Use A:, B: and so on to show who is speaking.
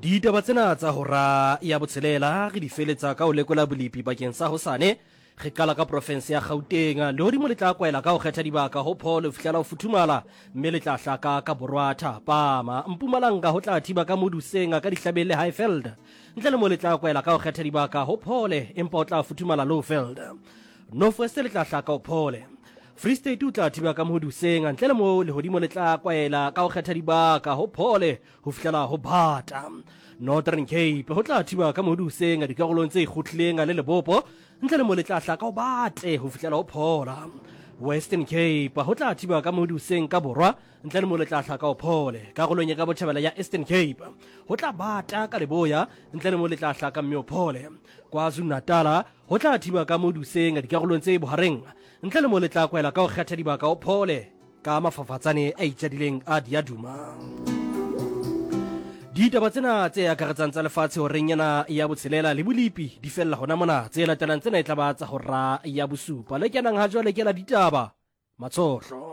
A: Ditaba tsena tsa hora ya botshelela re di feletsa ka o lekola bolipi bakeng sa hosane re qala ka province ya Gauteng le hodimo le tla kwaela ka ho kgetha dibaka ho pholo ho fihlela ho futhumala mme le tla hlaka ka Borwa Thapama Mpumalanga ho tla thiba ka Moduseng ka dihlabele Highveld ntle le mo le tla kwaela ka ho kgetha dibaka ho phole empa o tla futhumala Lowveld Northwest le tla hlaka ho phole Free State o tla thiba ka Moduseng ntle le mo le hodimo le tla kwaela ka ho kgetha dibaka ho phole ho fihlela ho Bata Northern Cape ho tla thiba ka Moduseng dikarolong tse ikgutlileng le Lebopo ntle le mo le tla hlaka ho Bate ho fihlela ho Phola Western Cape ho tla thiba ka Moduseng ka Borwa ntle le mo le tla hlaka ho Phole karolong ya ka botjhabela ya Eastern Cape ho tla Bata ka Leboya ntle le mo le tla hlaka mme ho Phole KwaZulu-Natal ho tla thiba ka Moduseng dikarolong tse bohareng ntle le mo le tla kwaela ka ho kgetha dibaka ho Phole ka mafafatsane a itjadileng a diaduma Ditaba tsena tse akaretsang tsa lefatshe ho reng yana ya botshelela le bolipi di fella hona mona tse latelang tsena e tla ba tsa hora ya bosupa le kenang ha jwale ke la ditaba matsohlo